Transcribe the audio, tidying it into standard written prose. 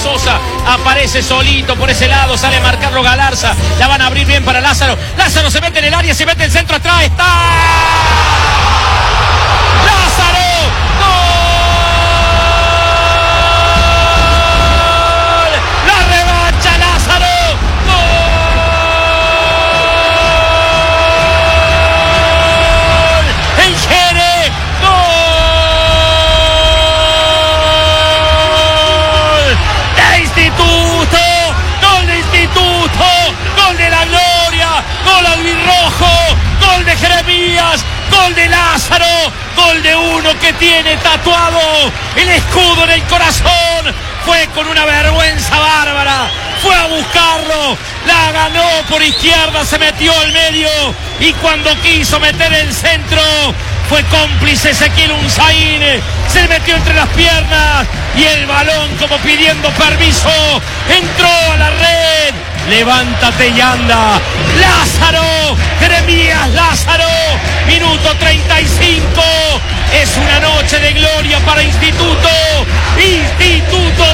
Sosa aparece solito por ese lado, sale a marcarlo Galarza, la van a abrir bien para Lázaro. Lázaro se mete en el área, se mete el centro atrás, está Lázaro. Gol de Jeremías, gol de Lázaro, gol de uno que tiene tatuado el escudo en el corazón. Fue con una vergüenza bárbara, fue a buscarlo, la ganó por izquierda, se metió al medio y cuando quiso meter el centro fue cómplice Ezequiel Unzaín, se metió entre las piernas y el balón, como pidiendo permiso, entró a la red. Levántate y anda. Lázaro, Jeremías Lázaro, minuto 35. Es una noche de gloria para Instituto